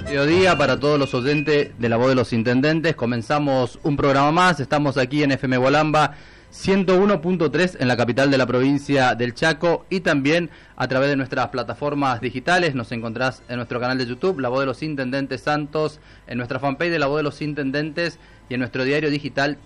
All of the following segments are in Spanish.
Mediodía para todos los oyentes de La Voz de los Intendentes. Comenzamos un programa más. Estamos aquí en FM Gualamba 101.3 en la capital de la provincia del Chaco y también a través de nuestras plataformas digitales. Nos encontrás en nuestro canal de YouTube, La Voz de los Intendentes Santos, en nuestra fanpage de La Voz de los Intendentes y en nuestro diario digital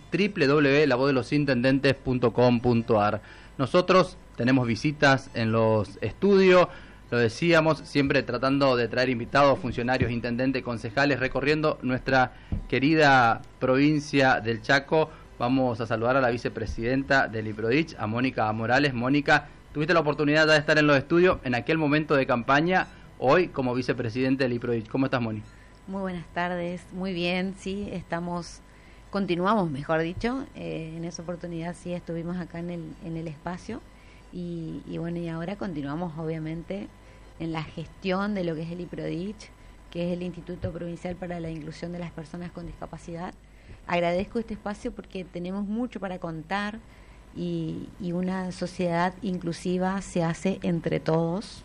www.lavozdelosintendentes.com.ar. Nosotros tenemos visitas en los estudios. Lo decíamos, siempre tratando de traer invitados, funcionarios, intendentes, concejales, recorriendo nuestra querida provincia del Chaco. Vamos a saludar a la vicepresidenta del IPRODICH, a Mónica Morales. Mónica, tuviste la oportunidad de estar en los estudios en aquel momento de campaña, hoy como vicepresidente del IPRODICH. ¿Cómo estás, Moni? Muy buenas tardes, muy bien, sí, continuamos, mejor dicho, en esa oportunidad sí estuvimos acá en el espacio y bueno, y ahora continuamos obviamente en la gestión de lo que es el IPRODICH, que es el Instituto Provincial para la Inclusión de las Personas con Discapacidad. Agradezco este espacio porque tenemos mucho para contar y una sociedad inclusiva se hace entre todos.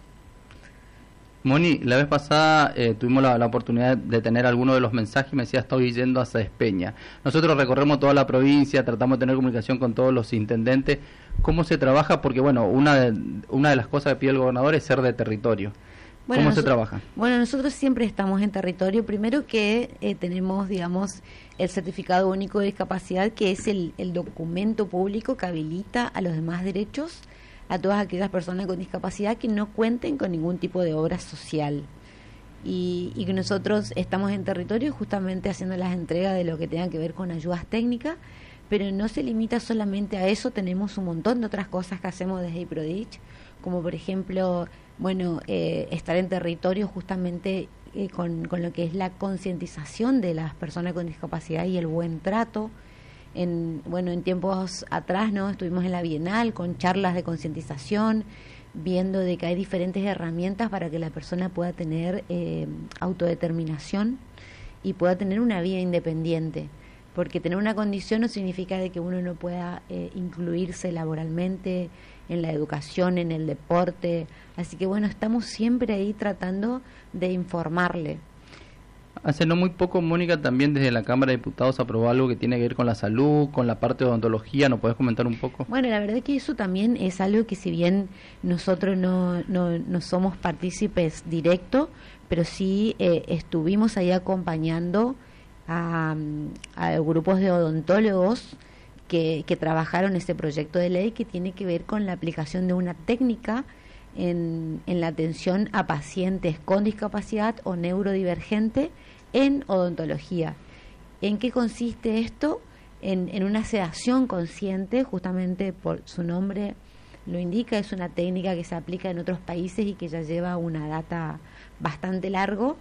Moni, la vez pasada tuvimos la oportunidad de tener algunos de los mensajes y me decía, estoy yendo a Espeña. Nosotros recorremos toda la provincia, tratamos de tener comunicación con todos los intendentes. ¿Cómo se trabaja? Porque bueno, una de las cosas que pide el gobernador es ser de territorio. Bueno, ¿Cómo se trabaja? Bueno, nosotros siempre estamos en territorio. Primero que tenemos, digamos, el certificado único de discapacidad, que es el documento público que habilita a los demás derechos a todas aquellas personas con discapacidad que no cuenten con ningún tipo de obra social. Y que nosotros estamos en territorio justamente haciendo las entregas de lo que tenga que ver con ayudas técnicas, pero no se limita solamente a eso, tenemos un montón de otras cosas que hacemos desde IPRODICH, como por ejemplo, bueno, estar en territorio justamente con lo que es la concientización de las personas con discapacidad y el buen trato. En tiempos atrás, ¿no?, estuvimos en la Bienal con charlas de concientización, viendo de que hay diferentes herramientas para que la persona pueda tener autodeterminación y pueda tener una vida independiente, porque tener una condición no significa de que uno no pueda incluirse laboralmente, en la educación, en el deporte. Así que bueno, estamos siempre ahí tratando de informarle. Hace no muy poco, Mónica, también desde la Cámara de Diputados aprobó algo que tiene que ver con la salud, con la parte de odontología. ¿Nos podés comentar un poco? Bueno, la verdad que eso también es algo que, si bien nosotros no somos partícipes directos, pero sí estuvimos ahí acompañando a grupos de odontólogos que trabajaron este proyecto de ley que tiene que ver con la aplicación de una técnica en la atención a pacientes con discapacidad o neurodivergente en odontología. ¿En qué consiste esto? En una sedación consciente, justamente por su nombre lo indica, es una técnica que se aplica en otros países y que ya lleva una data bastante largo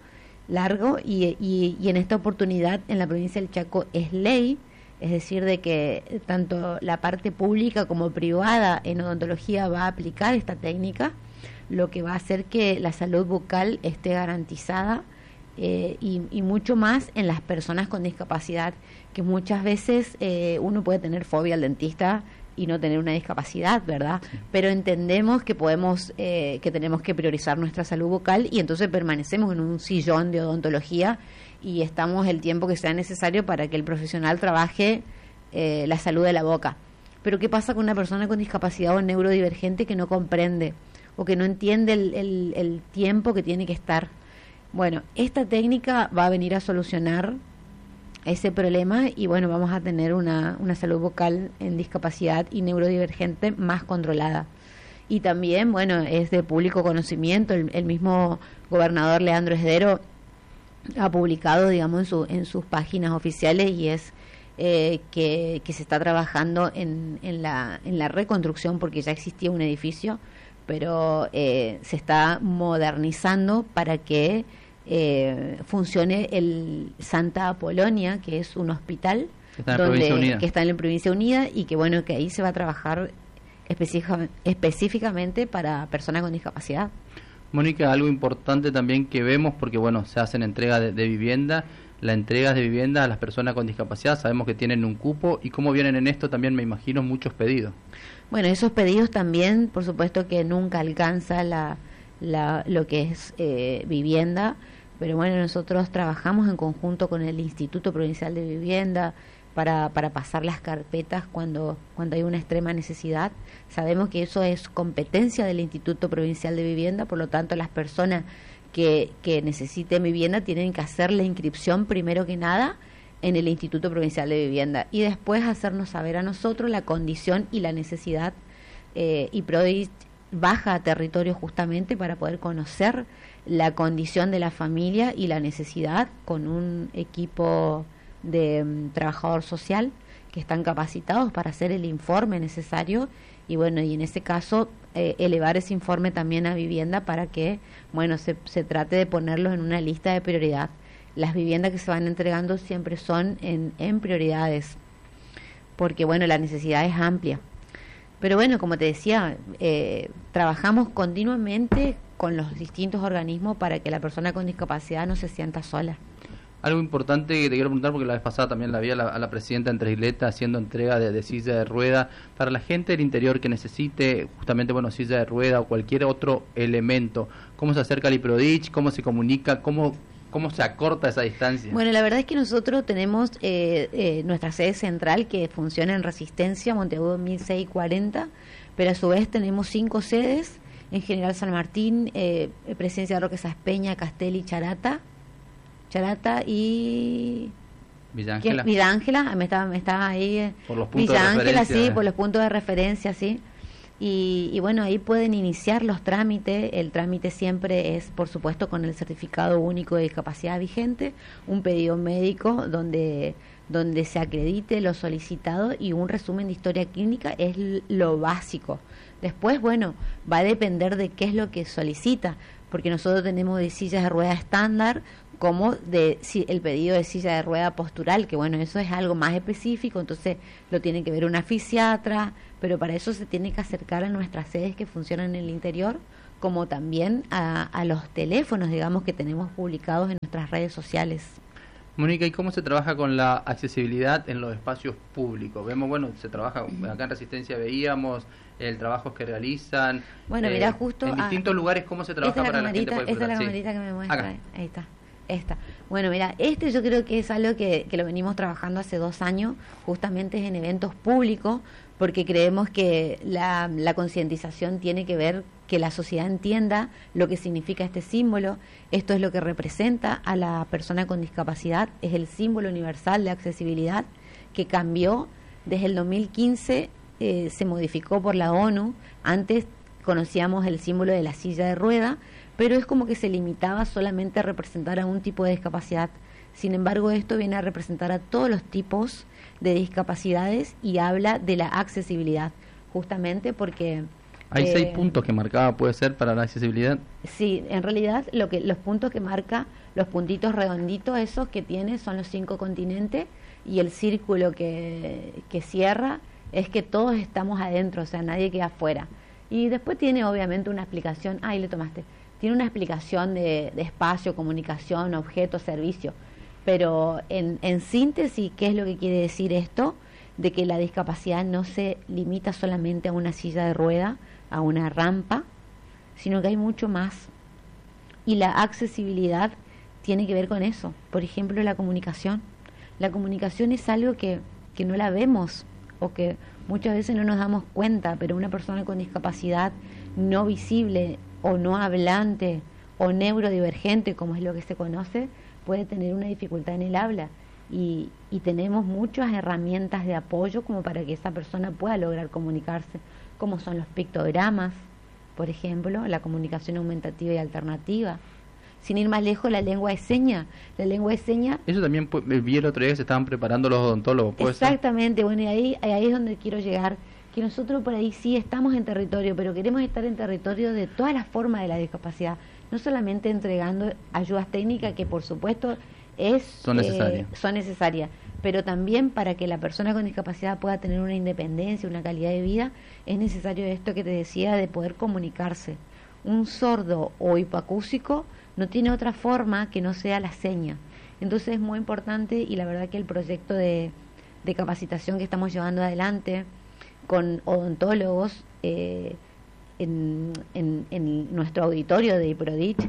y en esta oportunidad en la provincia del Chaco es ley. Es decir, de que tanto la parte pública como privada en odontología va a aplicar esta técnica, lo que va a hacer que la salud bucal esté garantizada y mucho más en las personas con discapacidad, que muchas veces uno puede tener fobia al dentista y no tener una discapacidad, ¿verdad? Sí. Pero entendemos que que tenemos que priorizar nuestra salud bucal y entonces permanecemos en un sillón de odontología y estamos el tiempo que sea necesario para que el profesional trabaje la salud de la boca. Pero ¿qué pasa con una persona con discapacidad o neurodivergente que no comprende o que no entiende el tiempo que tiene que estar? Bueno, esta técnica va a venir a solucionar ese problema y bueno, vamos a tener una salud vocal en discapacidad y neurodivergente más controlada. Y también, bueno, es de público conocimiento, el mismo gobernador Leandro Esdero ha publicado, digamos, en sus páginas oficiales y es que se está trabajando en la reconstrucción, porque ya existía un edificio, pero se está modernizando para que funcione el Santa Apolonia, que es un hospital que está en la Provincia Unida y que bueno, que ahí se va a trabajar específicamente para personas con discapacidad. Mónica, algo importante también que vemos, porque bueno, se hacen entregas de vivienda, la entrega de vivienda a las personas con discapacidad, sabemos que tienen un cupo, y cómo vienen en esto también me imagino muchos pedidos. Bueno, esos pedidos también, por supuesto que nunca alcanza lo que es vivienda, pero bueno, nosotros trabajamos en conjunto con el Instituto Provincial de Vivienda para pasar las carpetas cuando hay una extrema necesidad. Sabemos que eso es competencia del Instituto Provincial de Vivienda, por lo tanto las personas que necesiten vivienda tienen que hacer la inscripción primero que nada en el Instituto Provincial de Vivienda y después hacernos saber a nosotros la condición y la necesidad, y PRODICH baja a territorio justamente para poder conocer la condición de la familia y la necesidad con un equipo de trabajador social que están capacitados para hacer el informe necesario y bueno, y en ese caso elevar ese informe también a vivienda para que bueno, se trate de ponerlos en una lista de prioridad. Las viviendas que se van entregando siempre son en prioridades porque bueno, la necesidad es amplia. Pero bueno, como te decía, trabajamos continuamente con los distintos organismos para que la persona con discapacidad no se sienta sola. Algo importante que te quiero preguntar, porque la vez pasada también la vi a la presidenta Entre Isleta haciendo entrega de silla de rueda, para la gente del interior que necesite justamente, bueno, silla de rueda o cualquier otro elemento, ¿cómo se acerca al IPRODICH? ¿Cómo se comunica? ¿Cómo se acorta esa distancia? Bueno, la verdad es que nosotros tenemos nuestra sede central que funciona en Resistencia, Monteagudo 1640, pero a su vez tenemos 5 sedes, en General San Martín, presencia de Roque Saspeña, Castelli, Charata y... Villa Ángela. Villa Ángela, me estaba ahí... Por los puntos Villa de Ángela, referencia. sí, por los puntos de referencia, sí. Y bueno, ahí pueden iniciar los trámites. El trámite siempre es, por supuesto, con el certificado único de discapacidad vigente, un pedido médico donde se acredite lo solicitado y un resumen de historia clínica es lo básico. Después, bueno, va a depender de qué es lo que solicita, porque nosotros tenemos de sillas de rueda estándar como el pedido de silla de rueda postural, que bueno, eso es algo más específico, entonces lo tiene que ver una fisiatra, pero para eso se tiene que acercar a nuestras sedes que funcionan en el interior, como también a los teléfonos, digamos, que tenemos publicados en nuestras redes sociales. Mónica, ¿y cómo se trabaja con la accesibilidad en los espacios públicos? Vemos, bueno, se trabaja, acá en Resistencia veíamos el trabajo que realizan. Bueno, mirá, justo... En distintos lugares, ¿cómo se trabaja para la gente poder Esta es la disfrutar? camarita que me muestra. Acá. Ahí está. Esta. Bueno, mira, yo creo que es algo que lo venimos trabajando hace 2 años, justamente en eventos públicos, porque creemos que la concientización tiene que ver que la sociedad entienda lo que significa este símbolo. Esto es lo que representa a la persona con discapacidad, es el símbolo universal de accesibilidad que cambió desde el 2015, se modificó por la ONU. Antes conocíamos el símbolo de la silla de rueda, pero es como que se limitaba solamente a representar a un tipo de discapacidad. Sin embargo, esto viene a representar a todos los tipos de discapacidades y habla de la accesibilidad, justamente porque... Hay 6 puntos que marcaba, puede ser, para la accesibilidad. Sí, en realidad los puntos que marca, los puntitos redonditos esos que tiene son los 5 continentes, y el círculo que cierra es que todos estamos adentro, o sea, nadie queda afuera. Y después tiene obviamente una explicación, ahí le tomaste, tiene una explicación de espacio, comunicación, objeto, servicio, pero en síntesis, ¿qué es lo que quiere decir esto? De que la discapacidad no se limita solamente a una silla de rueda, a una rampa, sino que hay mucho más. Y la accesibilidad tiene que ver con eso. Por ejemplo, la comunicación. La comunicación es algo que no la vemos o que muchas veces no nos damos cuenta, pero una persona con discapacidad no visible o no hablante o neurodivergente, como es lo que se conoce, puede tener una dificultad en el habla. Y tenemos muchas herramientas de apoyo como para que esa persona pueda lograr comunicarse, como son los pictogramas, por ejemplo, la comunicación aumentativa y alternativa. Sin ir más lejos, la lengua de señas. La lengua de señas... Eso también vi el otro día que se estaban preparando los odontólogos, ¿puede ser? Exactamente, bueno, y ahí es donde quiero llegar, que nosotros por ahí sí estamos en territorio, pero queremos estar en territorio de todas las formas de la discapacidad, no solamente entregando ayudas técnicas que por supuesto son necesarias, pero también para que la persona con discapacidad pueda tener una independencia, una calidad de vida, es necesario esto que te decía de poder comunicarse. Un sordo o hipoacúsico no tiene otra forma que no sea la seña. Entonces es muy importante, y la verdad que el proyecto de capacitación que estamos llevando adelante con odontólogos en nuestro auditorio de IPRODICH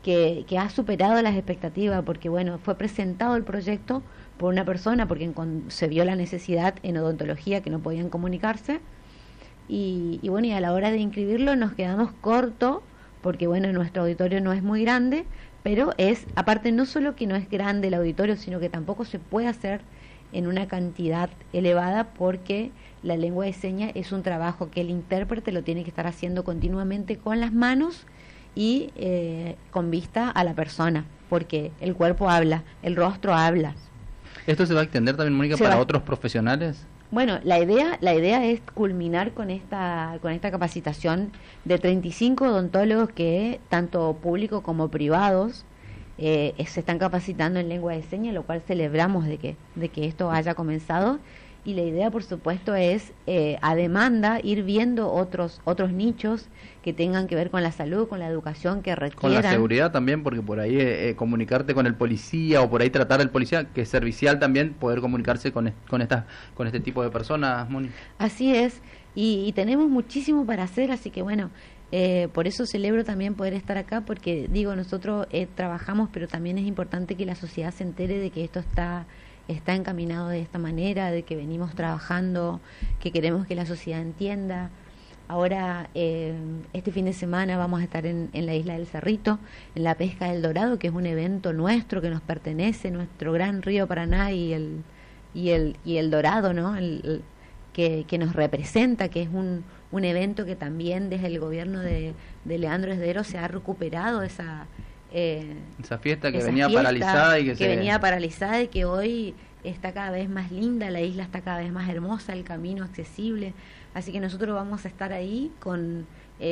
que ha superado las expectativas, porque bueno, fue presentado el proyecto por una persona, porque se vio la necesidad en odontología que no podían comunicarse, y bueno, y a la hora de inscribirlo nos quedamos cortos, porque bueno, nuestro auditorio no es muy grande, pero aparte no solo que no es grande el auditorio, sino que tampoco se puede hacer en una cantidad elevada, porque la lengua de señas es un trabajo que el intérprete lo tiene que estar haciendo continuamente con las manos y con vista a la persona, porque el cuerpo habla, el rostro habla. ¿Esto se va a extender también, Mónica, para otros profesionales? Bueno, la idea es culminar con esta capacitación de 35 odontólogos que, tanto públicos como privados, se están capacitando en lengua de señas, lo cual celebramos de que esto haya comenzado. Y la idea, por supuesto, es a demanda ir viendo otros nichos que tengan que ver con la salud, con la educación que requieran. Con la seguridad también, porque por ahí comunicarte con el policía, o por ahí tratar al policía, que es servicial también, poder comunicarse con este tipo de personas, Moni. Así es, y tenemos muchísimo para hacer, así que bueno, por eso celebro también poder estar acá, porque digo, nosotros trabajamos, pero también es importante que la sociedad se entere de que esto está encaminado de esta manera, de que venimos trabajando, que queremos que la sociedad entienda. Ahora, este fin de semana vamos a estar en la isla del Cerrito, en la pesca del Dorado, que es un evento nuestro que nos pertenece, nuestro gran río Paraná y el Dorado, ¿no? Que nos representa, que es un evento que también desde el gobierno de Leandro Esdero se ha recuperado esa fiesta que venía paralizada y que venía paralizada y que hoy está cada vez más linda, la isla está cada vez más hermosa, el camino accesible, así que nosotros vamos a estar ahí con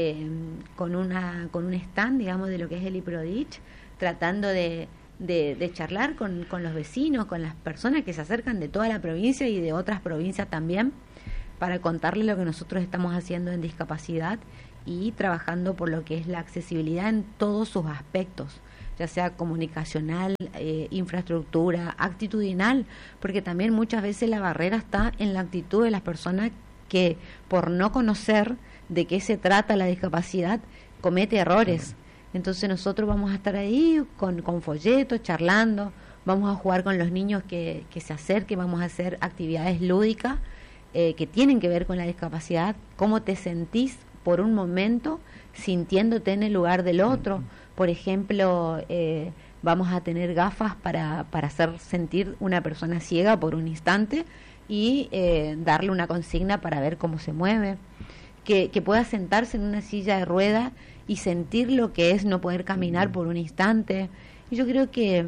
un stand, digamos, de lo que es el IPRODICH, tratando de charlar con los vecinos, con las personas que se acercan de toda la provincia y de otras provincias también, para contarles lo que nosotros estamos haciendo en discapacidad y trabajando por lo que es la accesibilidad en todos sus aspectos, ya sea comunicacional, infraestructura, actitudinal, porque también muchas veces la barrera está en la actitud de las personas que, por no conocer de qué se trata la discapacidad, comete errores. Entonces nosotros vamos a estar ahí con folletos, charlando, vamos a jugar con los niños que se acerquen, vamos a hacer actividades lúdicas que tienen que ver con la discapacidad, cómo te sentís por un momento sintiéndote en el lugar del otro. Por ejemplo, vamos a tener gafas para hacer sentir una persona ciega por un instante y darle una consigna para ver cómo se mueve, que pueda sentarse en una silla de ruedas y sentir lo que es no poder caminar por un instante. Y yo creo que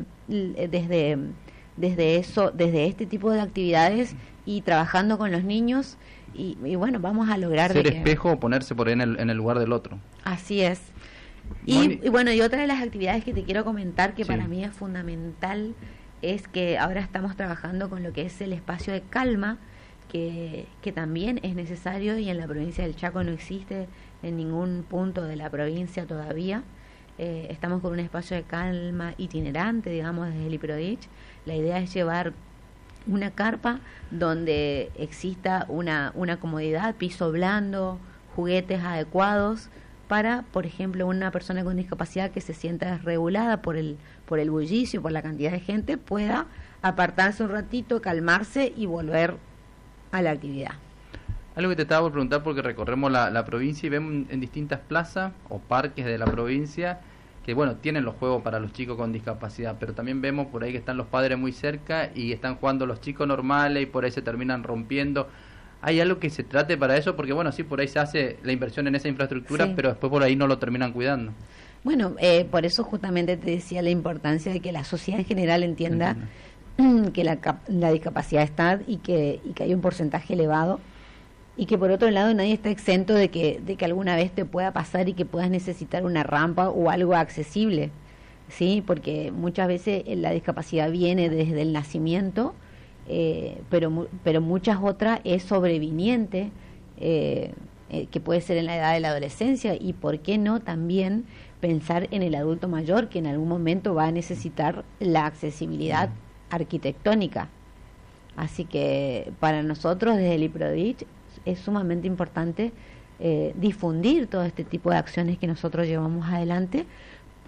desde este tipo de actividades y trabajando con los niños, y bueno, vamos a lograr ser espejo o ponerse por ahí en el lugar del otro. Así es. Y bueno, y otra de las actividades que te quiero comentar que para mí es fundamental es que ahora estamos trabajando con lo que es el espacio de calma, que también es necesario y en la provincia del Chaco no existe en ningún punto de la provincia todavía. Estamos con un espacio de calma itinerante, digamos, desde el IPRODICH. La idea es llevar una carpa donde exista una comodidad, piso blando, juguetes adecuados para, por ejemplo, una persona con discapacidad que se sienta desregulada por el bullicio, por la cantidad de gente, pueda apartarse un ratito, calmarse y volver a la actividad. Algo que te estaba por preguntar, porque recorremos la provincia y vemos en distintas plazas o parques de la provincia que bueno, tienen los juegos para los chicos con discapacidad, pero también vemos por ahí que están los padres muy cerca y están jugando los chicos normales y por ahí se terminan rompiendo. ¿Hay algo que se trate para eso? Porque bueno, sí, por ahí se hace la inversión en esa infraestructura, pero después por ahí no lo terminan cuidando. Bueno, por eso justamente te decía la importancia de que la sociedad en general entienda que la discapacidad está y que hay un porcentaje elevado, y que por otro lado nadie está exento de que alguna vez te pueda pasar y que puedas necesitar una rampa o algo accesible, ¿sí? Porque muchas veces la discapacidad viene desde el nacimiento, pero muchas otras es sobreviniente, que puede ser en la edad de la adolescencia, y por qué no también pensar en el adulto mayor que en algún momento va a necesitar la accesibilidad arquitectónica. Así que para nosotros desde el IPRODICH es sumamente importante difundir todo este tipo de acciones que nosotros llevamos adelante,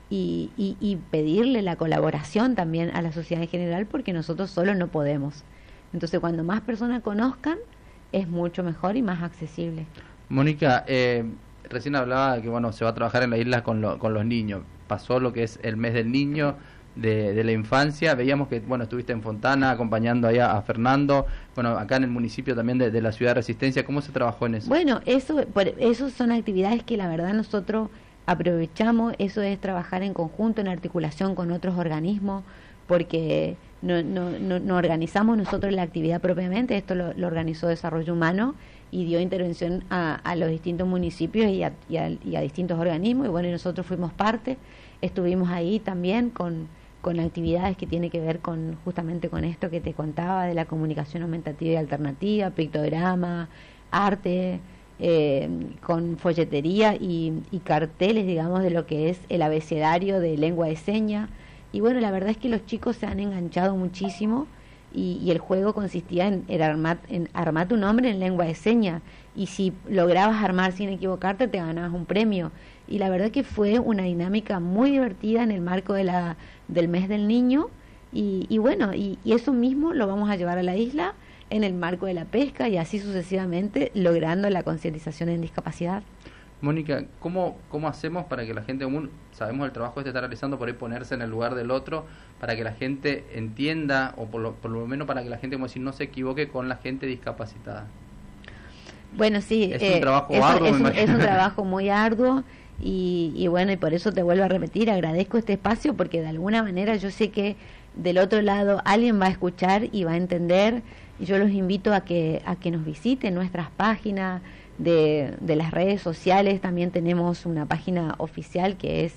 y pedirle la colaboración también a la sociedad en general, porque nosotros solos no podemos. Entonces, cuando más personas conozcan, es mucho mejor y más accesible. Mónica, recién hablaba que se va a trabajar en la isla con los niños. Pasó lo que es el mes del niño, de la infancia. Veíamos que estuviste en Fontana acompañando allá a Fernando, acá en el municipio también de la ciudad de Resistencia. ¿Cómo se trabajó en eso? Bueno, eso son actividades que la verdad nosotros aprovechamos. Eso es trabajar en conjunto, en articulación con otros organismos, porque no organizamos nosotros la actividad propiamente. Esto lo organizó Desarrollo Humano y dio intervención a los distintos municipios y a distintos organismos, y nosotros fuimos parte. Estuvimos ahí también con actividades que tiene que ver justamente con esto que te contaba de la comunicación aumentativa y alternativa, pictograma, arte, con folletería y carteles, digamos, de lo que es el abecedario de lengua de señas. Y la verdad es que los chicos se han enganchado muchísimo, y el juego consistía en armar tu nombre en lengua de señas, y si lograbas armar sin equivocarte te ganabas un premio. Y la verdad que fue una dinámica muy divertida en el marco del mes del niño, y eso mismo lo vamos a llevar a la isla en el marco de la pesca, y así sucesivamente, logrando la concientización en discapacidad. Mónica, ¿cómo hacemos para que la gente común, sabemos el trabajo que está realizando, por ahí ponerse en el lugar del otro, para que la gente entienda, o por lo menos para que la gente, no se equivoque con la gente discapacitada? Bueno, sí, es un trabajo arduo, es un trabajo muy arduo, y por eso te vuelvo a repetir, agradezco este espacio, porque de alguna manera yo sé que del otro lado alguien va a escuchar y va a entender, y yo los invito a que nos visiten nuestras páginas de las redes sociales. También tenemos una página oficial que es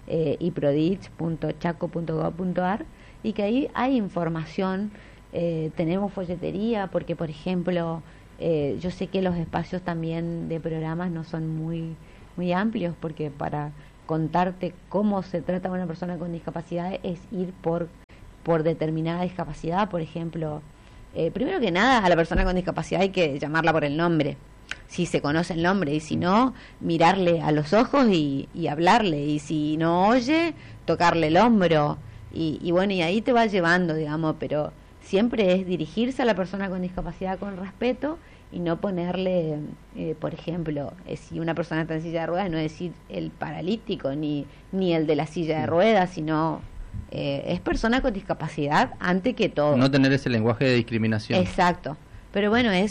iprodich.chaco.gov.ar, y que ahí hay información. Tenemos folletería, porque por ejemplo yo sé que los espacios también de programas no son muy amplios, porque para contarte cómo se trata a una persona con discapacidad es ir por determinada discapacidad. Por ejemplo, primero que nada, a la persona con discapacidad hay que llamarla por el nombre, si se conoce el nombre, y si no, mirarle a los ojos y hablarle, y si no oye, tocarle el hombro, y ahí te va llevando, digamos, pero siempre es dirigirse a la persona con discapacidad con respeto, y no ponerle, por ejemplo, si una persona está en silla de ruedas, no decir el paralítico ni el de la silla de ruedas, sino es persona con discapacidad ante que todo. No tener ese lenguaje de discriminación. Exacto. Pero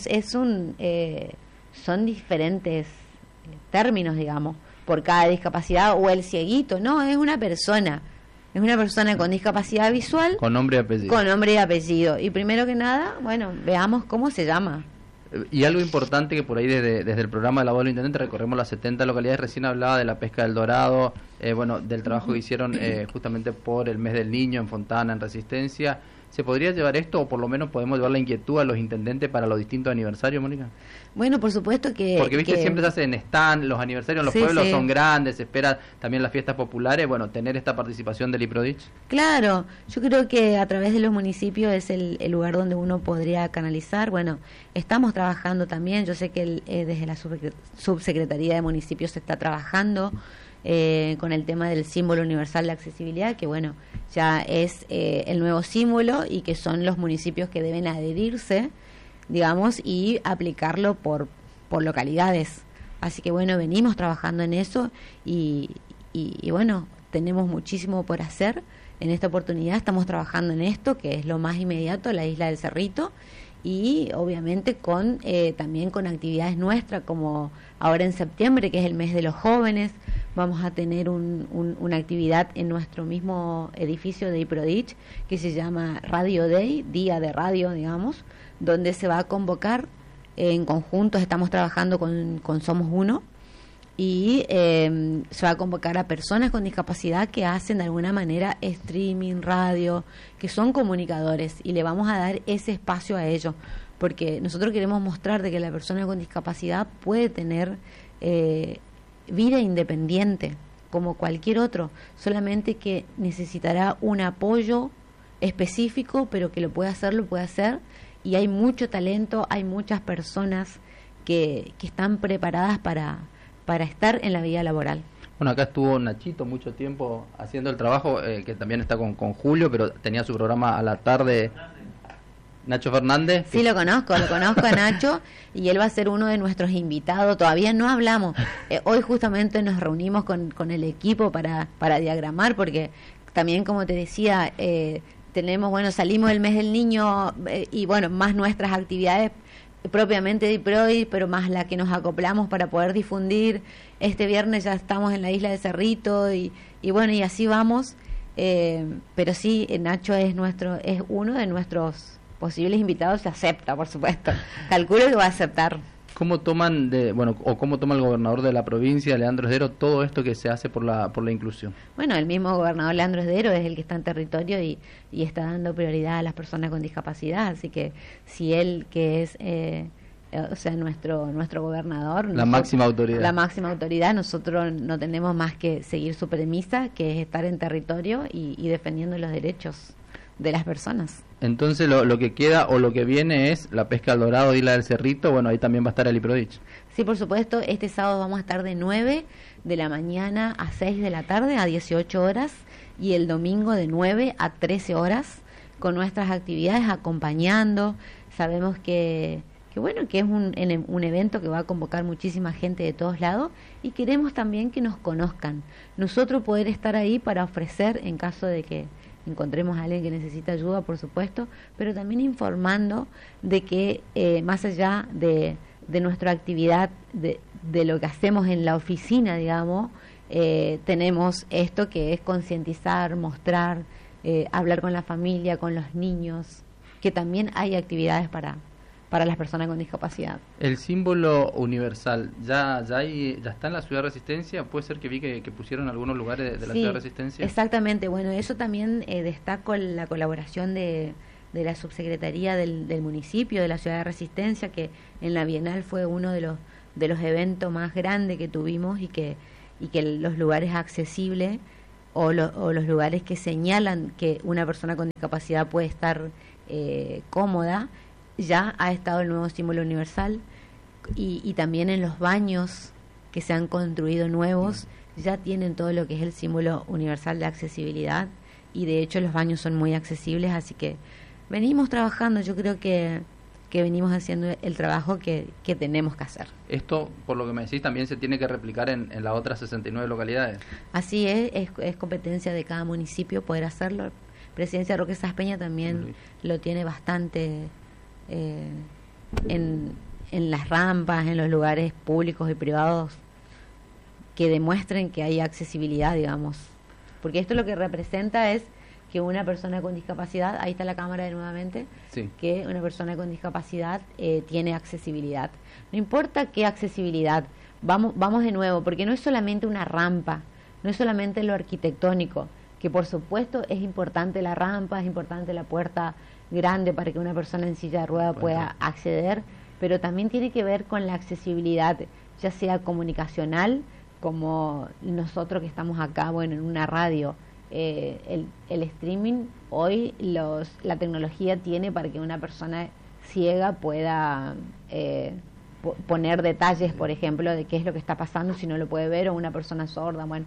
son diferentes términos, digamos, por cada discapacidad. O el cieguito, no, es una persona con discapacidad visual, con nombre y apellido. Y primero que nada, veamos cómo se llama. Y algo importante, que por ahí desde el programa de la voz del intendente recorremos las 70 localidades. Recién hablaba de la pesca del dorado, del trabajo que hicieron justamente por el mes del niño en Fontana, en Resistencia. ¿Se podría llevar esto, o por lo menos podemos llevar la inquietud a los intendentes para los distintos aniversarios, Mónica? Bueno, por supuesto que... Porque, siempre se hace en stand, los aniversarios en los pueblos son grandes, se espera también las fiestas populares, tener esta participación del IPRODICH. Claro, yo creo que a través de los municipios es el lugar donde uno podría canalizar. Estamos trabajando también, yo sé que desde la Subsecretaría de Municipios se está trabajando con el tema del símbolo universal de accesibilidad, que ya es el nuevo símbolo, y que son los municipios que deben adherirse, digamos, y aplicarlo por localidades. Así que venimos trabajando en eso, y tenemos muchísimo por hacer. En esta oportunidad estamos trabajando en esto, que es lo más inmediato, la Isla del Cerrito, y obviamente también con actividades nuestras, como ahora en septiembre, que es el mes de los jóvenes. Vamos a tener una actividad en nuestro mismo edificio de IPRODICH que se llama Radio Day, Día de Radio, digamos, donde se va a convocar en conjunto. Estamos trabajando con Somos Uno, y se va a convocar a personas con discapacidad que hacen de alguna manera streaming, radio, que son comunicadores, y le vamos a dar ese espacio a ellos, porque nosotros queremos mostrar de que la persona con discapacidad puede tener vida independiente como cualquier otro, solamente que necesitará un apoyo específico, pero que lo puede hacer, y hay mucho talento, hay muchas personas que están preparadas para estar en la vida laboral. Bueno, acá estuvo Nachito mucho tiempo haciendo el trabajo, que también está con Julio, pero tenía su programa a la tarde. Nacho Fernández. Sí, lo conozco a Nacho, y él va a ser uno de nuestros invitados. Todavía no hablamos. Hoy justamente nos reunimos con el equipo para diagramar, porque también, como te decía, salimos del mes del niño, y bueno, más nuestras actividades propiamente de IPRODI, pero más la que nos acoplamos para poder difundir. Este viernes ya estamos en la isla de Cerrito, y bueno, y así vamos. Pero sí, Nacho es uno de nuestros posibles invitados. Se acepta, por supuesto. Calculo que va a aceptar. ¿Cómo toman cómo toma el gobernador de la provincia, Leandro Esdero, todo esto que se hace por la inclusión? Bueno, el mismo gobernador Leandro Esdero es el que está en territorio y está dando prioridad a las personas con discapacidad, así que si él, que es nuestro gobernador, la máxima autoridad, nosotros no tenemos más que seguir su premisa, que es estar en territorio y defendiendo los derechos de las personas. Entonces lo que queda o lo que viene es la pesca al dorado y la del Cerrito. Bueno, ahí también va a estar el IPRODICH. Sí, por supuesto. Este sábado vamos a estar de 9 de la mañana a 6 de la tarde, a 18 horas, y el domingo de 9 a 13 horas, con nuestras actividades acompañando. Sabemos que es un evento que va a convocar muchísima gente de todos lados, y queremos también que nos conozcan. Nosotros poder estar ahí para ofrecer, en caso de que encontremos a alguien que necesita ayuda, por supuesto, pero también informando de que más allá de nuestra actividad, de lo que hacemos en la oficina, digamos, tenemos esto que es concientizar, mostrar, hablar con la familia, con los niños, que también hay actividades para las personas con discapacidad. El símbolo universal, ¿ya está en la Ciudad de Resistencia? ¿Puede ser que vi que pusieron algunos lugares de la Ciudad de Resistencia? Exactamente. Bueno, eso también destaco la colaboración de la subsecretaría del municipio de la Ciudad de Resistencia, que en la Bienal fue uno de los eventos más grandes que tuvimos, y que los lugares accesibles o los lugares que señalan que una persona con discapacidad puede estar cómoda. Ya ha estado el nuevo símbolo universal, y también en los baños que se han construido nuevos ya tienen todo lo que es el símbolo universal de accesibilidad, y de hecho los baños son muy accesibles, así que venimos trabajando. Yo creo que venimos haciendo el trabajo que tenemos que hacer. Esto, por lo que me decís, también se tiene que replicar en las otras 69 localidades. Así es competencia de cada municipio poder hacerlo. Presidencia Roque Saspeña también lo tiene bastante en las rampas, en los lugares públicos y privados, que demuestren que hay accesibilidad, digamos, porque esto lo que representa es que una persona con discapacidad, ahí está la cámara nuevamente, sí, que una persona con discapacidad tiene accesibilidad. No importa qué accesibilidad, vamos de nuevo, porque no es solamente una rampa, no es solamente lo arquitectónico, que por supuesto es importante la rampa, es importante la puerta grande para que una persona en silla de rueda pueda acceder, pero también tiene que ver con la accesibilidad, ya sea comunicacional, como nosotros que estamos acá, bueno, en una radio. El streaming, hoy la tecnología tiene para que una persona ciega pueda poner detalles, por ejemplo, de qué es lo que está pasando si no lo puede ver, o una persona sorda, bueno.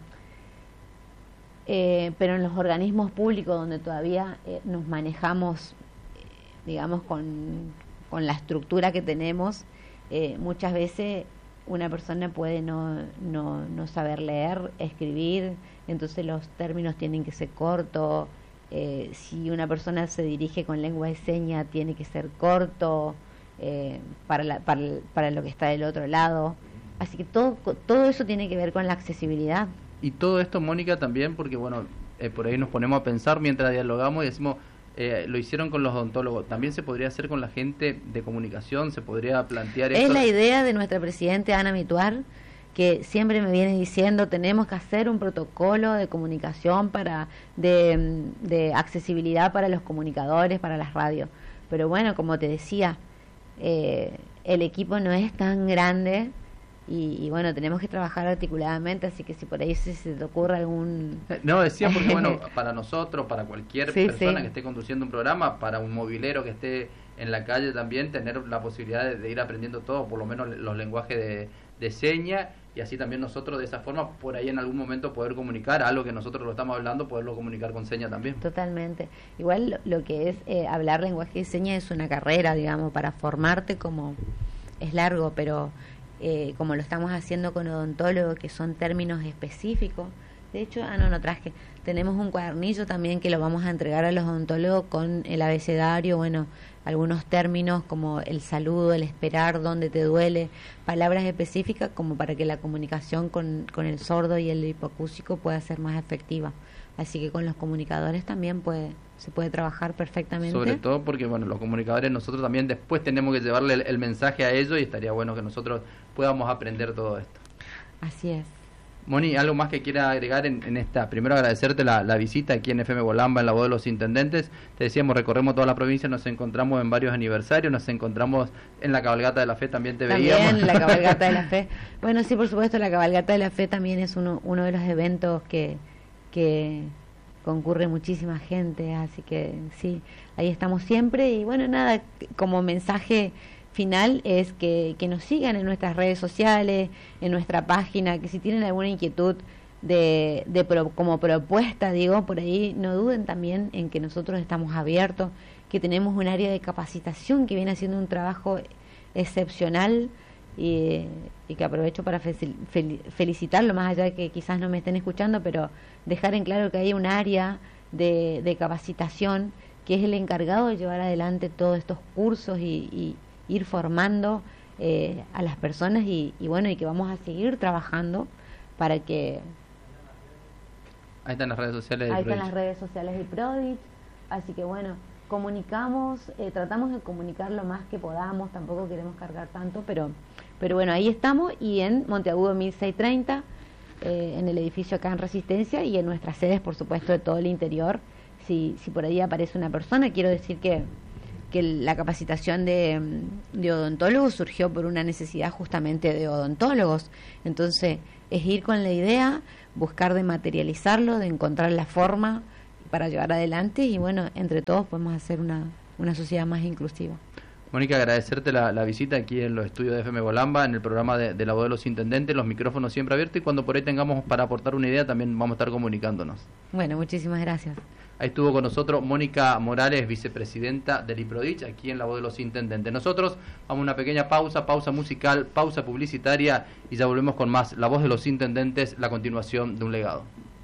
Pero en los organismos públicos donde todavía nos manejamos, digamos, con la estructura que tenemos, muchas veces una persona puede no saber leer, escribir, entonces los términos tienen que ser cortos. Si una persona se dirige con lengua de señas, tiene que ser corto para lo que está del otro lado. Así que todo eso tiene que ver con la accesibilidad. Y todo esto, Mónica, también porque, bueno, por ahí nos ponemos a pensar mientras dialogamos y decimos, lo hicieron con los odontólogos, también se podría hacer con la gente de comunicación, se podría plantear esto. Es la idea de nuestra presidente Ana Mituar, que siempre me viene diciendo, tenemos que hacer un protocolo de comunicación de accesibilidad para los comunicadores, para las radios. Pero bueno, como te decía, el equipo no es tan grande, y bueno, tenemos que trabajar articuladamente, así que si por ahí se te ocurre algún... No, decía porque bueno, para nosotros, para cualquier persona que esté conduciendo un programa, para un movilero que esté en la calle también, tener la posibilidad de ir aprendiendo todo, por lo menos los lenguajes de señas, y así también nosotros de esa forma, por ahí en algún momento poder comunicar algo que nosotros lo estamos hablando, poderlo comunicar con señas también. Totalmente. Igual lo que es hablar lenguaje de señas es una carrera, digamos, para formarte como es largo, pero como lo estamos haciendo con odontólogos, que son términos específicos. De hecho, no traje. Tenemos un cuadernillo también que lo vamos a entregar a los odontólogos con el abecedario, bueno, algunos términos como el saludo, el esperar, dónde te duele, palabras específicas como para que la comunicación con el sordo y el hipoacúsico pueda ser más efectiva. Así que con los comunicadores también se puede trabajar perfectamente. Sobre todo porque, bueno, los comunicadores nosotros también después tenemos que llevarle el mensaje a ellos y estaría bueno que nosotros podamos aprender todo esto. Así es. Moni, ¿algo más que quiera agregar en esta? Primero agradecerte la visita aquí en FM Bolamba, en la voz de los intendentes. Te decíamos, recorremos toda la provincia, nos encontramos en varios aniversarios, nos encontramos en la Cabalgata de la Fe, también te veíamos. También en la Cabalgata de la Fe. Bueno, sí, por supuesto, la Cabalgata de la Fe también es uno de los eventos que concurre muchísima gente, así que sí, ahí estamos siempre. Y bueno, nada, como mensaje final es que nos sigan en nuestras redes sociales, en nuestra página, que si tienen alguna inquietud como propuesta, digo, por ahí no duden también en que nosotros estamos abiertos, que tenemos un área de capacitación que viene haciendo un trabajo excepcional y que aprovecho para felicitarlo, más allá de que quizás no me estén escuchando, pero dejar en claro que hay un área de capacitación que es el encargado de llevar adelante todos estos cursos y ir formando a las personas y bueno, y que vamos a seguir trabajando para que... Ahí están las redes sociales Ahí están las redes sociales de Prodich, así que bueno, comunicamos, tratamos de comunicar lo más que podamos, tampoco queremos cargar tanto, pero bueno, ahí estamos, y en Monteagudo 1630, en el edificio acá en Resistencia, y en nuestras sedes, por supuesto, de todo el interior. Si por ahí aparece una persona, quiero decir que la capacitación de odontólogos surgió por una necesidad justamente de odontólogos. Entonces, es ir con la idea, buscar de materializarlo, de encontrar la forma para llevar adelante, y bueno, entre todos podemos hacer una sociedad más inclusiva. Mónica, agradecerte la visita aquí en los estudios de FM Bolamba, en el programa de la voz de los intendentes, los micrófonos siempre abiertos, y cuando por ahí tengamos para aportar una idea también vamos a estar comunicándonos. Bueno, muchísimas gracias. Ahí estuvo con nosotros Mónica Morales, vicepresidenta del IPRODICH, aquí en la voz de los intendentes. Nosotros vamos a una pequeña pausa musical, pausa publicitaria, y ya volvemos con más La Voz de los Intendentes, la continuación de un legado.